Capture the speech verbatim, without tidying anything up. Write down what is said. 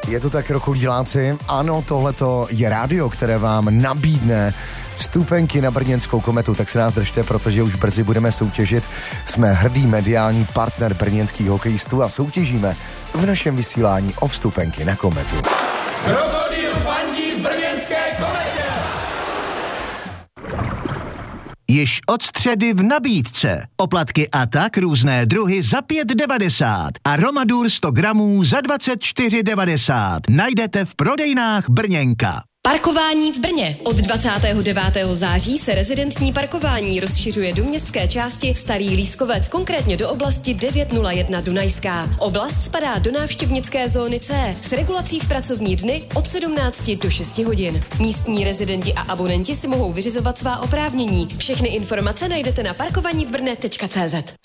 Je to tak, krokodýláci? Ano, tohleto je rádio, které vám nabídne vstupenky na brněnskou kometu, tak se nás držte, protože už brzy budeme soutěžit. Jsme hrdý mediální partner brněnských hokejistů a soutěžíme v našem vysílání o vstupenky na kometu. Krokodýl fandí v brněnské kometě! Již od středy v nabídce. Oplatky a tak různé druhy za pět devadesát a Romadur sto gramů za dvacet čtyři devadesát. Najdete v prodejnách Brněnka. Parkování v Brně. Od dvacátého devátého září se rezidentní parkování rozšiřuje do městské části Starý Lískovec, konkrétně do oblasti devět nula jedna Dunajská. Oblast spadá do návštěvnické zóny C s regulací v pracovní dny od sedmnácti do šesti hodin. Místní rezidenti a abonenti si mohou vyřizovat svá oprávnění. Všechny informace najdete na parkovanívbrne tečka cé zet.